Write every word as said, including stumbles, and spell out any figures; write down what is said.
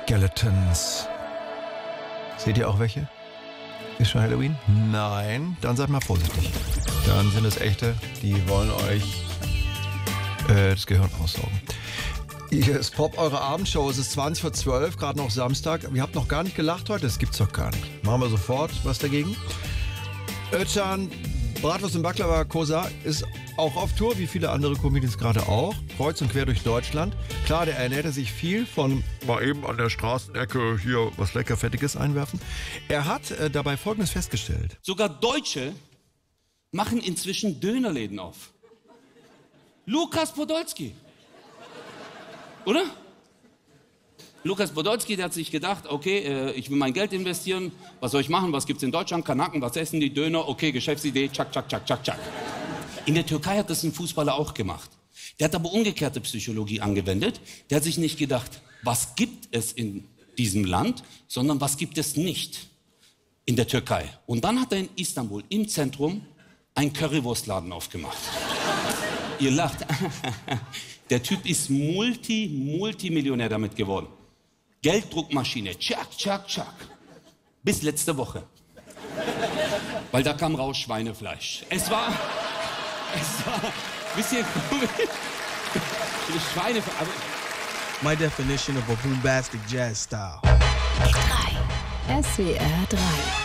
Skeletons. Seht ihr auch welche? Ist schon Halloween? Nein, dann seid mal vorsichtig. Dann sind es echte, die wollen euch äh, das Gehirn aussaugen. Hier ist Pop, eure Abendshow. Es ist zwanzig vor zwölf, gerade noch Samstag. Ihr habt noch gar nicht gelacht heute? Das gibt's doch gar nicht. Machen wir sofort was dagegen. Özcan, Bratwurst und Baklava Kosa ist auch auf Tour, wie viele andere Comedians gerade auch. Kreuz und quer durch Deutschland. Klar, der ernährte sich viel von mal eben an der Straßenecke hier was lecker Fettiges einwerfen. Er hat äh, dabei Folgendes festgestellt. Sogar Deutsche machen inzwischen Dönerläden auf. Lukas Podolski. Oder? Lukas Podolski, der hat sich gedacht, okay, äh, ich will mein Geld investieren. Was soll ich machen? Was gibt's in Deutschland? Kanaken, was essen die? Döner. Okay, Geschäftsidee. Tschak, tschak, tschak, tschak, tschak. In der Türkei hat das ein Fußballer auch gemacht. Der hat aber umgekehrte Psychologie angewendet. Der hat sich nicht gedacht, was gibt es in diesem Land, sondern was gibt es nicht in der Türkei. Und dann hat er in Istanbul im Zentrum einen Currywurstladen aufgemacht. Ihr lacht. Der Typ ist Multi, Multimillionär damit geworden. Gelddruckmaschine, tschak, tschak, tschak. Bis letzte Woche. Weil da kam raus Schweinefleisch. Es war, es war ein bisschen komisch. Schweinefleisch. My definition of a bombastic jazz style. S W R drei